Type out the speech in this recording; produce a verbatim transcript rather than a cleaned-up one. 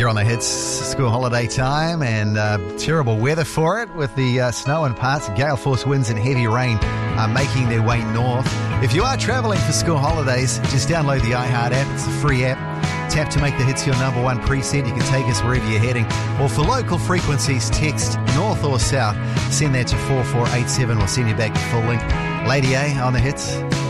You're on the hits, school holiday time, and uh, terrible weather for it with the uh, snow in parts, gale force winds and heavy rain uh, making their way north. If you are travelling for school holidays, just download the iHeart app. It's a free app. Tap to make the hits your number one preset. You can take us wherever you're heading. Or for local frequencies, text north or south. Send that to four four eight seven. We'll send you back the full link. Lady A on the hits.